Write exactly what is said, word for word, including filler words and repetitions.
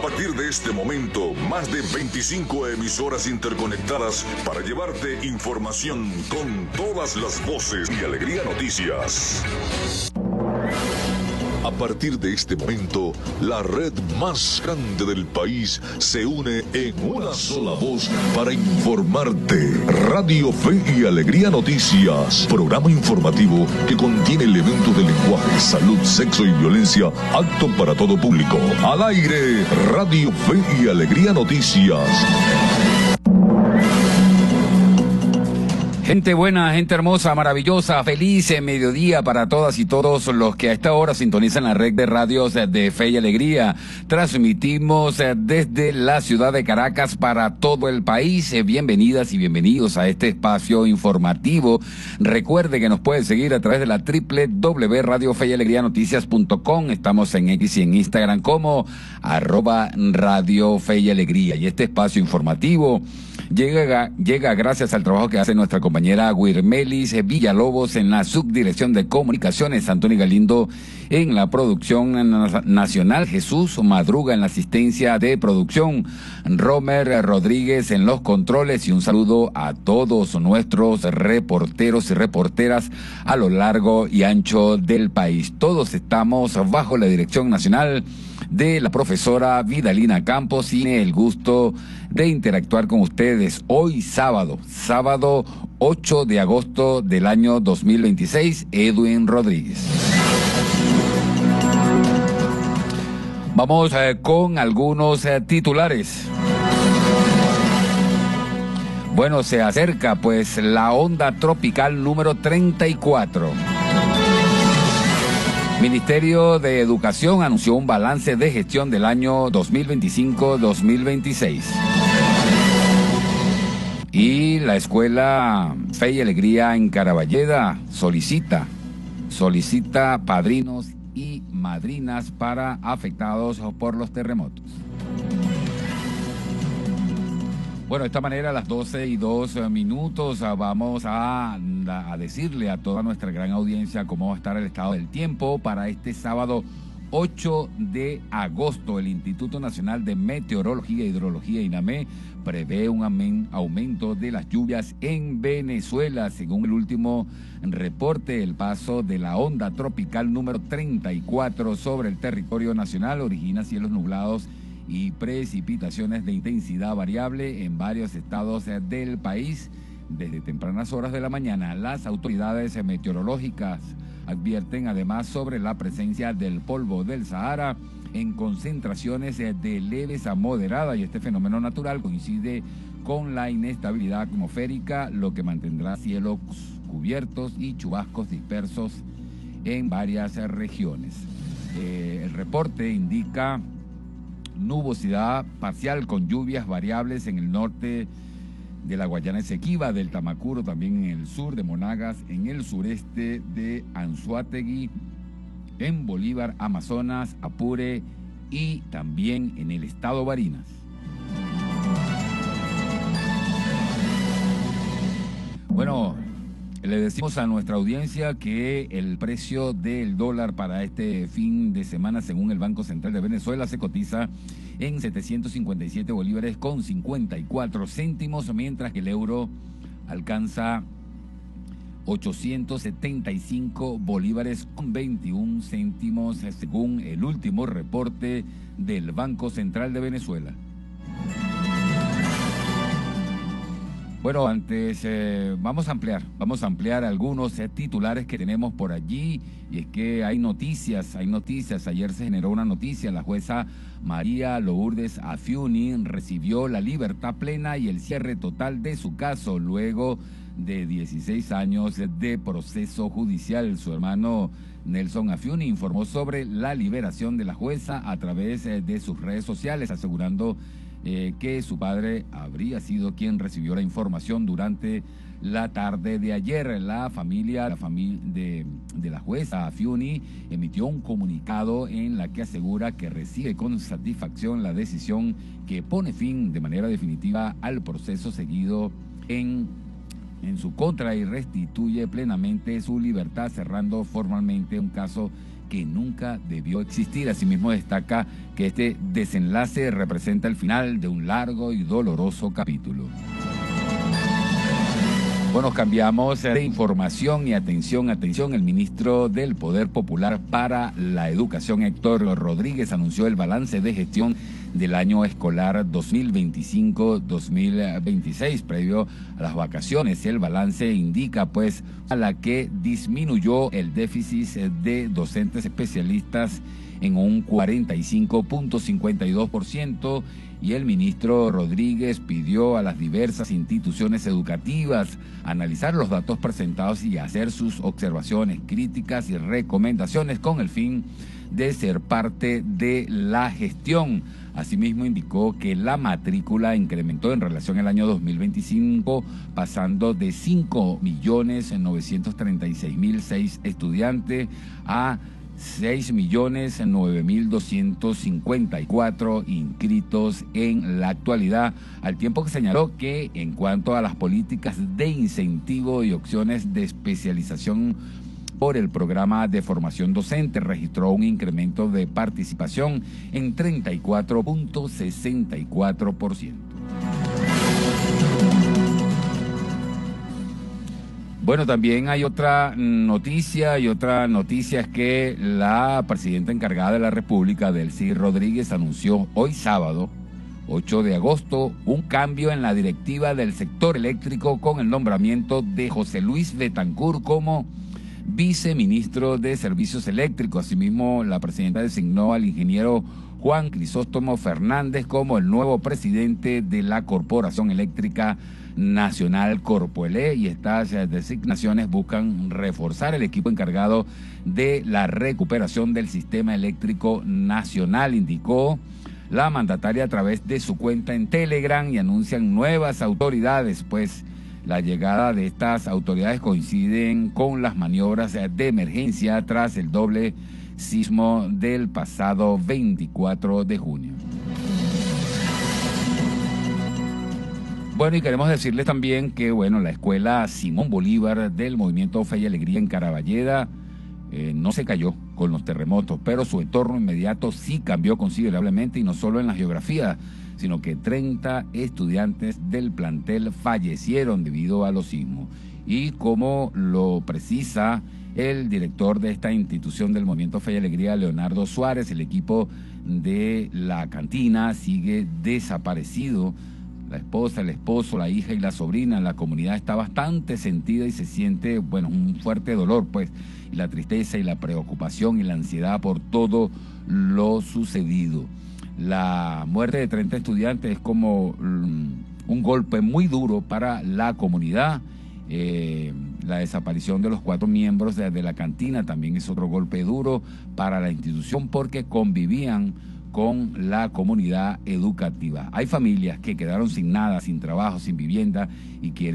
partir de este momento, más de veinticinco emisoras interconectadas para llevarte información con todas las voces y Alegría Noticias. A partir de este momento, la red más grande del país se une en una sola voz para informarte. Radio Fe y Alegría Noticias, programa informativo que contiene elementos de lenguaje, salud, sexo y violencia, apto para todo público. Al aire, Radio Fe y Alegría Noticias. Gente buena, gente hermosa, maravillosa, feliz mediodía para todas y todos los que a esta hora sintonizan la red de radios de Fe y Alegría. Transmitimos desde la ciudad de Caracas para todo el país. Bienvenidas y bienvenidos a este espacio informativo. Recuerde que nos puede seguir a través de la doble u doble u doble u punto radio fe y alegría noticias punto com. Estamos en X y en Instagram como arroba Radio Fe y Alegría. Y este espacio informativo llega, llega gracias al trabajo que hace nuestra compañera compañera Guirmelis Villalobos en la subdirección de comunicaciones, Antonio Galindo en la producción nacional, Jesús Madruga en la asistencia de producción, Romer Rodríguez en los controles, y un saludo a todos nuestros reporteros y reporteras a lo largo y ancho del país. Todos estamos bajo la dirección nacional de la profesora Vidalina Campos y el gusto de interactuar con ustedes hoy sábado, sábado ocho de agosto del año dos mil veintiséis, Edwin Rodríguez. Vamos eh, con algunos eh, titulares. Bueno, se acerca pues la onda tropical número treinta y cuatro. Ministerio de Educación anunció un balance de gestión del año dos mil veinticinco dos mil veintiséis. Y la escuela Fe y Alegría en Caraballeda solicita, solicita padrinos y madrinas para afectados por los terremotos. Bueno, de esta manera a las doce y dos minutos vamos a, a decirle a toda nuestra gran audiencia cómo va a estar el estado del tiempo para este sábado ocho de agosto. El Instituto Nacional de Meteorología e Hidrología, INAME, prevé un aumento de las lluvias en Venezuela. Según el último reporte, el paso de la onda tropical número treinta y cuatro sobre el territorio nacional origina cielos nublados y precipitaciones de intensidad variable en varios estados del país. Desde tempranas horas de la mañana, las autoridades meteorológicas advierten además sobre la presencia del polvo del Sahara en concentraciones de leves a moderada, y este fenómeno natural coincide con la inestabilidad atmosférica, lo que mantendrá cielos cubiertos y chubascos dispersos en varias regiones. Eh, el reporte indica nubosidad parcial con lluvias variables en el norte de la Guayana Esequiba, del Tamacuro, también en el sur de Monagas, en el sureste de Anzoátegui, en Bolívar, Amazonas, Apure y también en el estado Barinas. Bueno, le decimos a nuestra audiencia que el precio del dólar para este fin de semana, según el Banco Central de Venezuela, se cotiza en setecientos cincuenta y siete bolívares con cincuenta y cuatro céntimos, mientras que el euro alcanza ochocientos setenta y cinco bolívares con veintiún céntimos, según el último reporte del Banco Central de Venezuela. Bueno, antes eh, vamos a ampliar, vamos a ampliar algunos eh, titulares que tenemos por allí, y es que hay noticias, hay noticias. Ayer se generó una noticia: la jueza María Lourdes Afiuni recibió la libertad plena y el cierre total de su caso luego de dieciséis años de proceso judicial. Su hermano Nelson Afiuni informó sobre la liberación de la jueza a través eh, de sus redes sociales, asegurando Eh, que su padre habría sido quien recibió la información durante la tarde de ayer. La familia, la familia de, de la jueza Afiuni emitió un comunicado en la que asegura que recibe con satisfacción la decisión que pone fin de manera definitiva al proceso seguido en, en su contra y restituye plenamente su libertad, cerrando formalmente un caso que nunca debió existir. Asimismo destaca que este desenlace representa el final de un largo y doloroso capítulo. Bueno, cambiamos de información y atención, atención, el ministro del Poder Popular para la Educación, Héctor Rodríguez, anunció el balance de gestión del año escolar dos mil veinticinco dos mil veintiséis, previo a las vacaciones. El balance indica, pues, a la que disminuyó el déficit de docentes especialistas en un cuarenta y cinco punto cincuenta y dos por ciento, y el ministro Rodríguez pidió a las diversas instituciones educativas analizar los datos presentados y hacer sus observaciones, críticas y recomendaciones con el fin de ser parte de la gestión. Asimismo indicó que la matrícula incrementó en relación al año dos mil veinticinco, pasando de cinco millones novecientos treinta y seis mil seis estudiantes a seis millones nueve mil doscientos cincuenta y cuatro inscritos en la actualidad, al tiempo que señaló que en cuanto a las políticas de incentivo y opciones de especialización por el programa de formación docente, registró un incremento de participación en treinta y cuatro punto sesenta y cuatro por ciento. Bueno, también hay otra noticia, y otra noticia es que la presidenta encargada de la República, Delcy Rodríguez, anunció hoy sábado, ocho de agosto, un cambio en la directiva del sector eléctrico con el nombramiento de José Luis Betancur como viceministro de Servicios Eléctricos. Asimismo, la presidenta designó al ingeniero Juan Crisóstomo Fernández como el nuevo presidente de la Corporación Eléctrica Nacional, Corpoelé, y estas designaciones buscan reforzar el equipo encargado de la recuperación del sistema eléctrico nacional, indicó la mandataria a través de su cuenta en Telegram, y anuncian nuevas autoridades, pues la llegada de estas autoridades coinciden con las maniobras de emergencia tras el doble sismo del pasado veinticuatro de junio. Bueno, y queremos decirles también que, bueno, la escuela Simón Bolívar del Movimiento Fe y Alegría en Caraballeda eh, no se cayó con los terremotos, pero su entorno inmediato sí cambió considerablemente, y no solo en la geografía, sino que treinta estudiantes del plantel fallecieron debido a los sismos. Y como lo precisa el director de esta institución del Movimiento Fe y Alegría, Leonardo Suárez, el equipo de la cantina sigue desaparecido. La esposa, el esposo, la hija y la sobrina, la comunidad está bastante sentida y se siente, bueno, un fuerte dolor, pues, y la tristeza y la preocupación y la ansiedad por todo lo sucedido. La muerte de treinta estudiantes es como um, un golpe muy duro para la comunidad. Eh, la desaparición de los cuatro miembros de, de la cantina también es otro golpe duro para la institución, porque convivían con la comunidad educativa. Hay familias que quedaron sin nada, sin trabajo, sin vivienda, y quieren